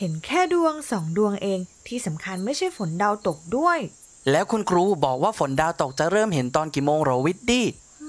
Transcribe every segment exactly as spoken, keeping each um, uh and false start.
เห็นแค่ดวงสองดวงเองที่สำคัญไม่ใช่ฝนดาวตกด้วยแล้วคุณครูบอกว่าฝนดาวตกจะเริ่มเห็นตอนกี่โมงหรอวิดดี้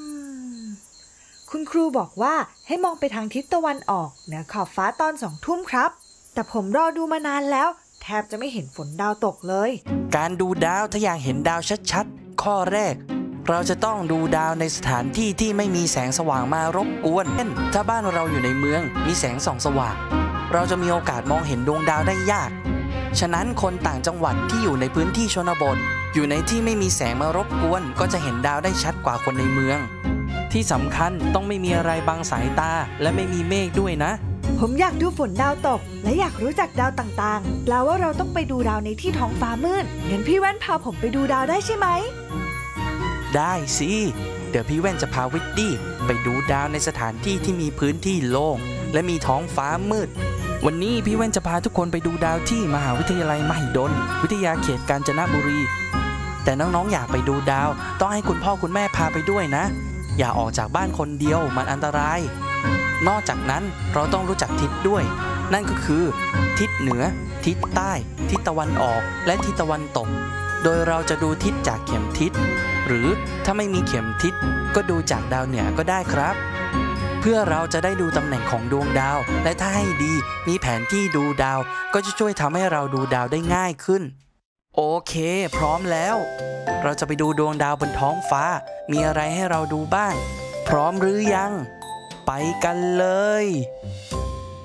คุณครูบอกว่าให้มองไปทางทิศตะวันออกเหนือขอบฟ้าตอนสองทุ่มครับแต่ผมรอดูมานานแล้วแทบจะไม่เห็นฝนดาวตกเลยการดูดาวถ้าอยากเห็นดาวชัดๆข้อแรกเราจะต้องดูดาวในสถานที่ที่ไม่มีแสงสว่างมารบกวนเช่นถ้าบ้านเราอยู่ในเมืองมีแสงส่องสว่างเราจะมีโอกาสมองเห็นดวงดาวได้ยากฉะนั้นคนต่างจังหวัดที่อยู่ในพื้นที่ชนบทอยู่ในที่ไม่มีแสงมารบกวนก็จะเห็นดาวได้ชัดกว่าคนในเมืองที่สำคัญต้องไม่มีอะไรบังสายตาและไม่มีเมฆด้วยนะผมอยากดูฝนดาวตกและอยากรู้จักดาวต่างๆแปลว่าเราต้องไปดูดาวในที่ท้องฟ้ามืดงั้นพี่แว่นพาผมไปดูดาวได้ใช่ไหมได้สิเดี๋ยวพี่แว่นจะพาวิดดี้ไปดูดาวในสถานที่ที่มีพื้นที่โล่งและมีท้องฟ้ามืดวันนี้พี่แว่นจะพาทุกคนไปดูดาวที่มหาวิทยาลัยมหิดลวิทยาเขตกาญจนบุรีแต่น้องๆอยากไปดูดาวต้องให้คุณพ่อคุณแม่พาไปด้วยนะอย่าออกจากบ้านคนเดียวมันอันตรายนอกจากนั้นเราต้องรู้จักทิศด้วยนั่นก็คือทิศเหนือทิศใต้ทิศตะวันออกและทิศตะวันตกโดยเราจะดูทิศจากเข็มทิศหรือถ้าไม่มีเข็มทิศก็ดูจากดาวเหนือก็ได้ครับเพื่อเราจะได้ดูตำแหน่งของดวงดาวและถ้าให้ดีมีแผนที่ดูดาวก็จะช่วยทำให้เราดูดาวได้ง่ายขึ้นโอเคพร้อมแล้วเราจะไปดูดวงดาวบนท้องฟ้ามีอะไรให้เราดูบ้างพร้อมหรือยังไปกันเลย